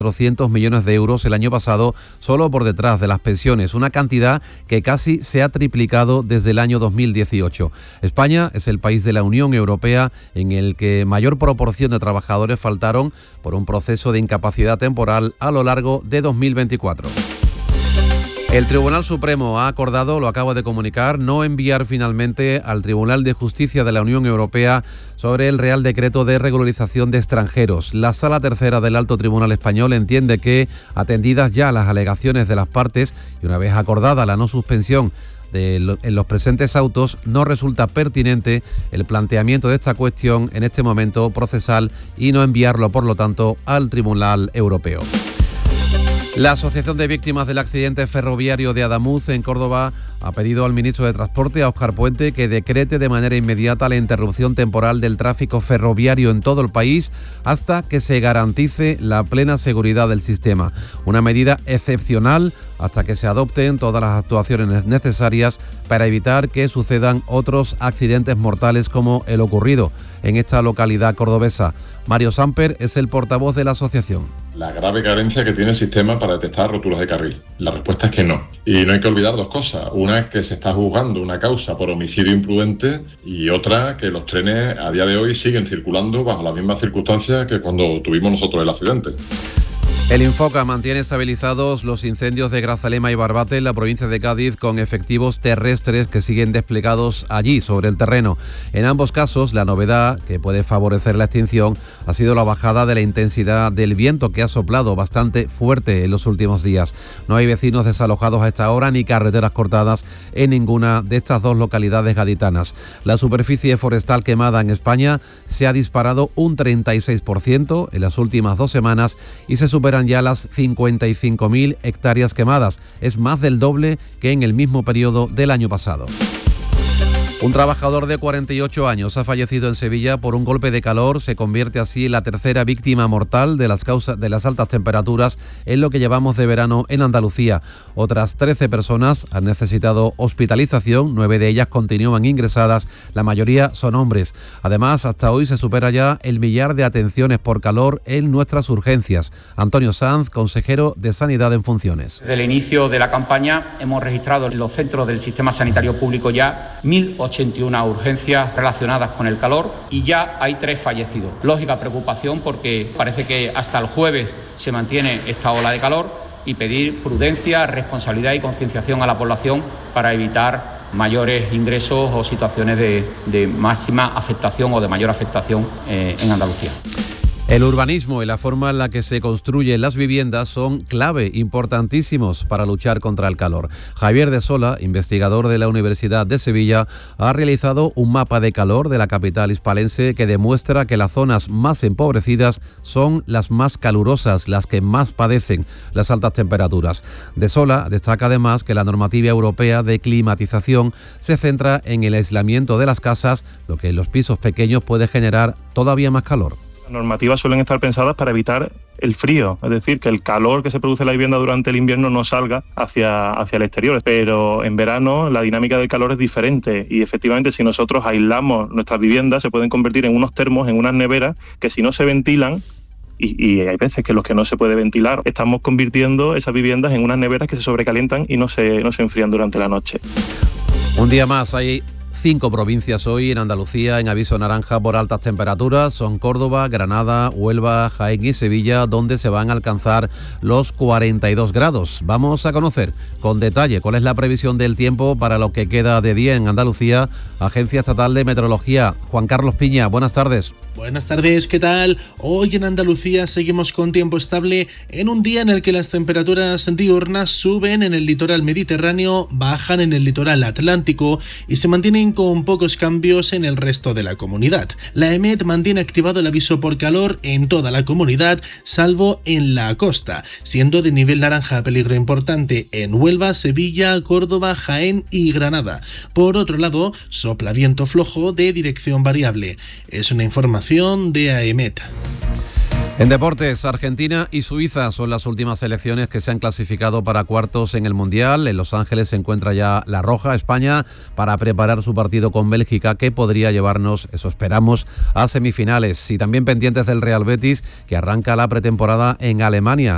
400 millones de euros el año pasado, solo por detrás de las pensiones, una cantidad que casi se ha triplicado desde el año 2018. España es el país de la Unión Europea en el que mayor proporción de trabajadores faltaron por un proceso de incapacidad temporal a lo largo de 2024. El Tribunal Supremo ha acordado, lo acaba de comunicar, no enviar finalmente al Tribunal de Justicia de la Unión Europea sobre el Real Decreto de Regularización de Extranjeros. La Sala Tercera del Alto Tribunal Español entiende que, atendidas ya las alegaciones de las partes y una vez acordada la no suspensión en los presentes autos, no resulta pertinente el planteamiento de esta cuestión en este momento procesal y no enviarlo, por lo tanto, al Tribunal Europeo. La Asociación de Víctimas del Accidente Ferroviario de Adamuz, en Córdoba, ha pedido al ministro de Transporte, a Óscar Puente, que decrete de manera inmediata la interrupción temporal del tráfico ferroviario en todo el país hasta que se garantice la plena seguridad del sistema. Una medida excepcional hasta que se adopten todas las actuaciones necesarias para evitar que sucedan otros accidentes mortales como el ocurrido en esta localidad cordobesa. Mario Samper es el portavoz de la asociación. La grave carencia que tiene el sistema para detectar roturas de carril. La respuesta es que no. Y no hay que olvidar dos cosas. Una es que se está juzgando una causa por homicidio imprudente y otra que los trenes a día de hoy siguen circulando bajo las mismas circunstancias que cuando tuvimos nosotros el accidente. El Infoca mantiene estabilizados los incendios de Grazalema y Barbate en la provincia de Cádiz, con efectivos terrestres que siguen desplegados allí sobre el terreno. En ambos casos, la novedad que puede favorecer la extinción ha sido la bajada de la intensidad del viento, que ha soplado bastante fuerte en los últimos días. No hay vecinos desalojados a esta hora ni carreteras cortadas en ninguna de estas dos localidades gaditanas. La superficie forestal quemada en España se ha disparado un 36% en las últimas 2 semanas y se superan ya las 55.000 hectáreas quemadas. Es más del doble que en el mismo periodo del año pasado. Un trabajador de 48 años ha fallecido en Sevilla por un golpe de calor. Se convierte así en la tercera víctima mortal de las causas de las altas temperaturas en lo que llevamos de verano en Andalucía. Otras 13 personas han necesitado hospitalización, 9 de ellas continúan ingresadas, la mayoría son hombres. Además, hasta hoy se supera ya el 1.000.000 de atenciones por calor en nuestras urgencias. Antonio Sanz, consejero de Sanidad en funciones. Desde el inicio de la campaña hemos registrado en los centros del sistema sanitario público ya 1.081 urgencias relacionadas con el calor y ya hay 3 fallecidos. Lógica preocupación porque parece que hasta el jueves se mantiene esta ola de calor y pedir prudencia, responsabilidad y concienciación a la población para evitar mayores ingresos o situaciones de máxima afectación o de mayor afectación en Andalucía. El urbanismo y la forma en la que se construyen las viviendas son clave, importantísimos para luchar contra el calor. Javier de Sola, investigador de la Universidad de Sevilla, ha realizado un mapa de calor de la capital hispalense que demuestra que las zonas más empobrecidas son las más calurosas, las que más padecen las altas temperaturas. De Sola destaca además que la normativa europea de climatización se centra en el aislamiento de las casas, lo que en los pisos pequeños puede generar todavía más calor. Las normativas suelen estar pensadas para evitar el frío, es decir, que el calor que se produce en la vivienda durante el invierno no salga hacia el exterior. Pero en verano la dinámica del calor es diferente y efectivamente si nosotros aislamos nuestras viviendas se pueden convertir en unos termos, en unas neveras que si no se ventilan, y hay veces que los que no se puede ventilar, estamos convirtiendo esas viviendas en unas neveras que se sobrecalientan y no se enfrían durante la noche. Un día más hay 5 provincias hoy en Andalucía en aviso naranja por altas temperaturas. Son Córdoba, Granada, Huelva, Jaén y Sevilla, donde se van a alcanzar los 42 grados. Vamos a conocer con detalle cuál es la previsión del tiempo para lo que queda de día en Andalucía. Agencia Estatal de Meteorología, Juan Carlos Piña, buenas tardes. Buenas tardes, ¿qué tal? Hoy en Andalucía seguimos con tiempo estable en un día en el que las temperaturas diurnas suben en el litoral mediterráneo, bajan en el litoral atlántico y se mantienen con pocos cambios en el resto de la comunidad. La EMET mantiene activado el aviso por calor en toda la comunidad, salvo en la costa, siendo de nivel naranja peligro importante en Huelva, Sevilla, Córdoba, Jaén y Granada. Por otro lado, sopla viento flojo de dirección variable. Es una información de AEMET. En deportes, Argentina y Suiza son las últimas selecciones que se han clasificado para cuartos en el Mundial. En Los Ángeles se encuentra ya la Roja, España, para preparar su partido con Bélgica, que podría llevarnos, eso esperamos, a semifinales. Y también pendientes del Real Betis, que arranca la pretemporada en Alemania.